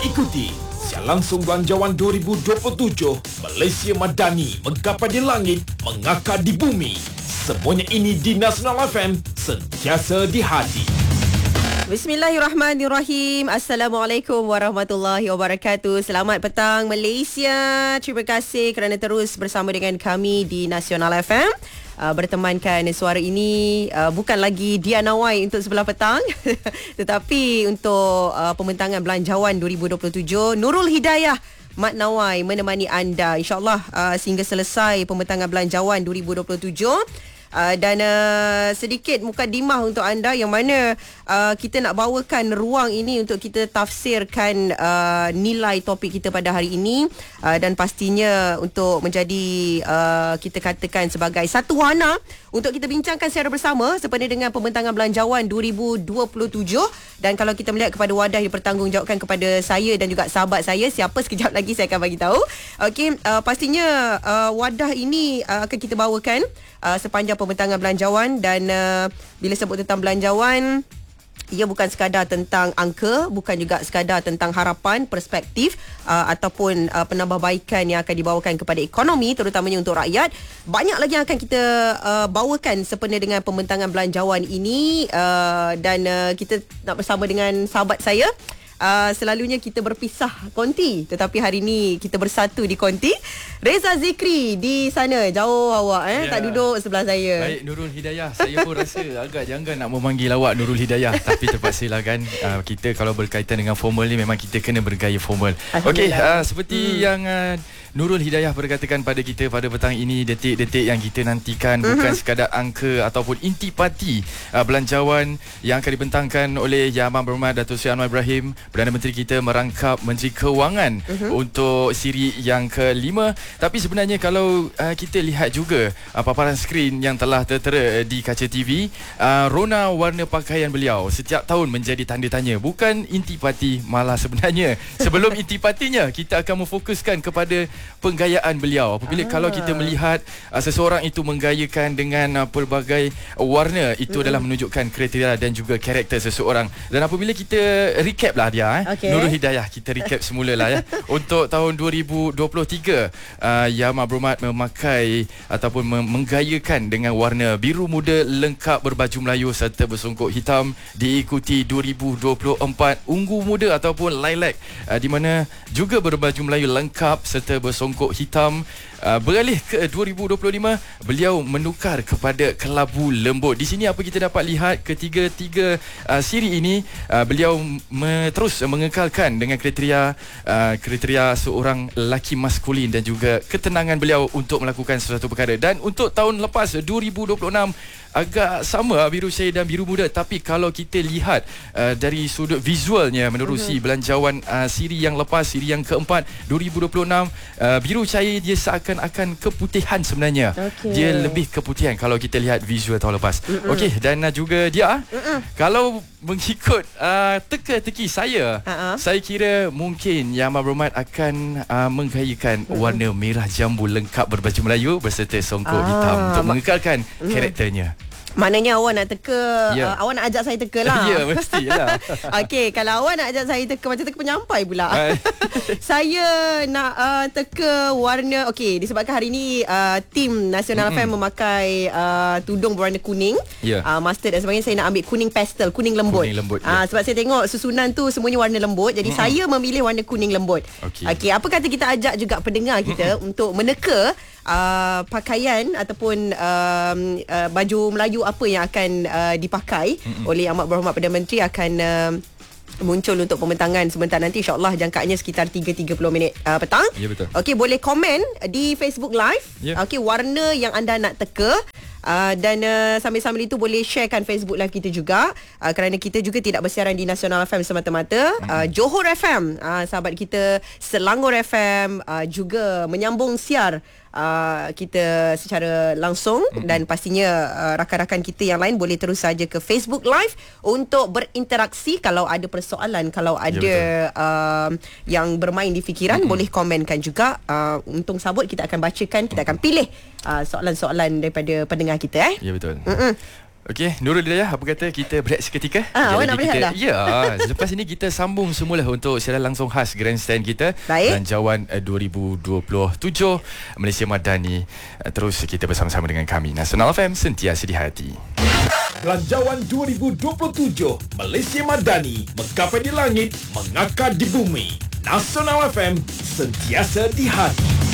Ikuti siar langsung Belanjawan 2027 Malaysia Madani menggapa di langit, mengakar di bumi. Semuanya ini di Nasional FM, sentiasa di hati. Bismillahirrahmanirrahim. Assalamualaikum warahmatullahi wabarakatuh. Selamat petang Malaysia. Terima kasih kerana terus bersama dengan kami di Nasional FM. Bertemankan suara ini bukan lagi Diana Wai untuk sebelah petang tetapi untuk pembentangan Belanjawan 2027, Nurul Hidayah Mat Nawai menemani anda insyaAllah sehingga selesai pembentangan Belanjawan 2027. Dan sedikit mukadimah untuk anda yang mana kita nak bawakan ruang ini untuk kita tafsirkan nilai topik kita pada hari ini, dan pastinya untuk menjadi kita katakan sebagai satu warna untuk kita bincangkan secara bersama sepenuhnya dengan pembentangan Belanjawan 2027. Dan kalau kita melihat kepada wadah yang bertanggungjawabkan kepada saya dan juga sahabat saya, siapa sekejap lagi saya akan bagi tahu. Okey, pastinya wadah ini akan kita bawakan sepanjang pembentangan Belanjawan. Dan bila sebut tentang Belanjawan, ia bukan sekadar tentang angka, bukan juga sekadar tentang harapan, perspektif ataupun penambahbaikan yang akan dibawakan kepada ekonomi terutamanya untuk rakyat. Banyak lagi yang akan kita bawakan sepenuhnya dengan pembentangan Belanjawan ini, dan kita nak bersama dengan sahabat saya. Selalunya kita berpisah konti, tetapi hari ini kita bersatu di konti. Reza Zikri di sana, jauh awak tak duduk sebelah saya. Baik, Nurul Hidayah. Saya pun rasa agak janggal nak memanggil awak Nurul Hidayah, tapi terpaksalah kan. Kita kalau berkaitan dengan formal ni memang kita kena bergaya formal. Okey, seperti yang Nurul Hidayah berkatakan pada kita pada petang ini, detik-detik yang kita nantikan bukan sekadar angka ataupun intipati belanjawan yang akan dibentangkan oleh Yang Amat Berhormat Datuk Seri Anwar Ibrahim, Perdana Menteri kita, merangkap Menteri Kewangan untuk siri yang kelima. Tapi sebenarnya kalau kita lihat juga paparan skrin yang telah tertera di kaca TV, rona warna pakaian beliau setiap tahun menjadi tanda tanya. Bukan intipati, malah sebenarnya sebelum intipatinya kita akan memfokuskan kepada penggayaan beliau. Apabila kalau kita melihat seseorang itu menggayakan dengan pelbagai warna, itu adalah menunjukkan kriteria dan juga karakter seseorang. Dan apabila kita recap lah dia, Nurul Hidayah, kita recap semula lah ya. Untuk tahun 2023, Yang Amat Berhormat memakai ataupun menggayakan dengan warna biru muda lengkap berbaju Melayu serta bersongkok hitam, diikuti 2024 ungu muda ataupun lilac, di mana juga berbaju Melayu lengkap serta bersongkok hitam. Beralih ke 2025, beliau menukar kepada kelabu lembut. Di sini apa kita dapat lihat, ketiga-tiga siri ini beliau terus mengekalkan dengan kriteria seorang lelaki maskulin dan juga ketenangan beliau untuk melakukan sesuatu perkara. Dan untuk tahun lepas 2026 agak sama, biru cair dan biru muda, tapi kalau kita lihat dari sudut visualnya menerusi belanjawan siri yang lepas, siri yang keempat 2026, biru cair dia seakan-akan keputihan sebenarnya. Dia lebih keputihan kalau kita lihat visual tahun lepas. Okey, dan juga dia kalau mengikut teka-teki saya, saya kira mungkin Yang Amat Berhormat akan menggayakan warna merah jambu lengkap berbaju Melayu berserta songkok hitam untuk mengekalkan karakternya. Maknanya awak nak teka, awak nak ajak saya teka lah. Ya, mestilah. Okey, kalau awak nak ajak saya teka, macam teka penyampai pula. Saya nak teka warna. Okey, disebabkan hari ni tim Nasional FM memakai tudung berwarna kuning, mustard dan sebagainya, saya nak ambil kuning pastel, kuning lembut. Sebab saya tengok susunan tu semuanya warna lembut, jadi saya memilih warna kuning lembut. Okey, apa kata kita ajak juga pendengar kita untuk meneka pakaian ataupun baju Melayu apa yang akan dipakai oleh Amat Berhormat Perdana Menteri, akan muncul untuk pembentangan sebentar nanti, insyaAllah jangkaannya sekitar 3.30 minit petang. Ya, betul. Okey, boleh komen di Facebook Live. Okey, warna yang anda nak teka. Dan sambil-sambil itu boleh sharekan Facebook Live kita juga, kerana kita juga tidak bersiaran di Nasional FM semata-mata. Johor FM, sahabat kita, Selangor FM juga menyambung siar kita secara langsung. Dan pastinya rakan-rakan kita yang lain boleh terus saja ke Facebook Live untuk berinteraksi. Kalau ada persoalan, kalau ada yang bermain di fikiran, boleh komenkan juga. Untung sabut, kita akan bacakan, kita akan pilih soalan-soalan daripada pendengar kita. Ya, betul. Okey, Nurul Hidayah, apa kata kita berehat seketika? Awak nak berehat dah? Ya, selepas ini kita sambung semula untuk siaran langsung khas Grandstand kita. Baik. Belanjawan 2027 Malaysia Madani. Terus kita bersama-sama dengan kami. Nasional FM, sentiasa di hati. Belanjawan 2027 Malaysia Madani, menggapai di langit, mengakar di bumi. Nasional FM, sentiasa di hati.